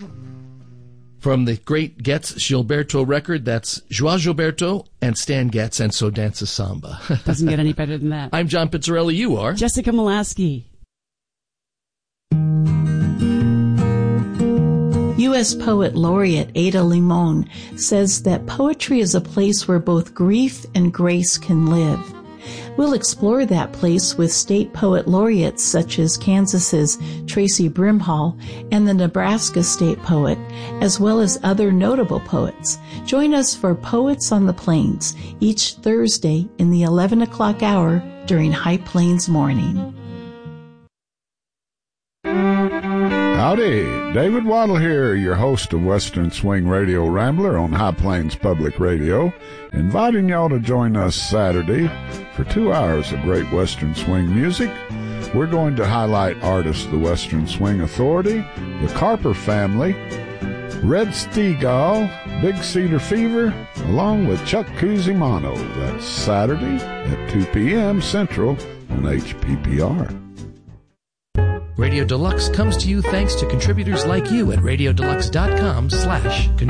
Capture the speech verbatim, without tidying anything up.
From the great Getz Gilberto record, that's Joao Gilberto and Stan Getz, and So Dances Samba. Doesn't get any better than that. I'm John Pizzarelli. You are? Jessica Molaski. U S Poet Laureate Ada Limon says that poetry is a place where both grief and grace can live. We'll explore that place with state poet laureates such as Kansas's Tracy Brimhall and the Nebraska state poet, as well as other notable poets. Join us for Poets on the Plains each Thursday in the eleven o'clock hour during High Plains Morning. Howdy, David Waddle here, your host of Western Swing Radio Rambler on High Plains Public Radio, inviting y'all to join us Saturday for two hours of great Western Swing music. We're going to highlight artists the Western Swing Authority, the Carper Family, Red Steagall, Big Cedar Fever, along with Chuck Cusimano. That's Saturday at two p.m. Central on H P P R. Radio Deluxe comes to you thanks to contributors like you at radiodeluxe.com slash contribute.